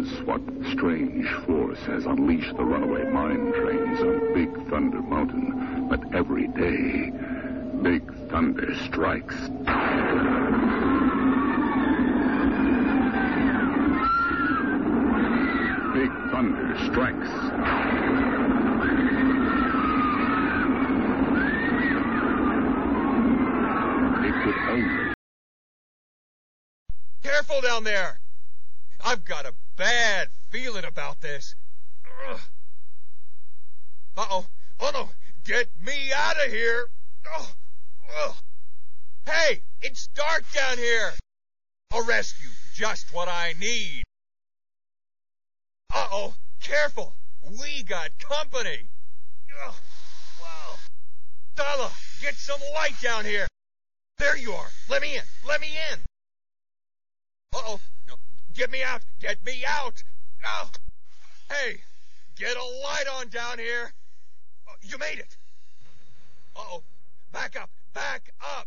knows what strange force has unleashed the runaway mine trains on Big Thunder Mountain, but every day, Big Thunder strikes. Big Thunder strikes. It could only... Careful down there! I've got a bad feeling about this. Ugh. Uh-oh. Oh, no. Get me out of here. Oh. Ugh. Hey, it's dark down here. A rescue. Just what I need. Uh-oh. Careful. We got company. Ugh. Wow. Darla, get some light down here. There you are. Let me in. Let me in. Uh-oh. No. Get me out. Get me out. Oh. Hey, get a light on down here. You made it. Uh-oh. Back up. Back up.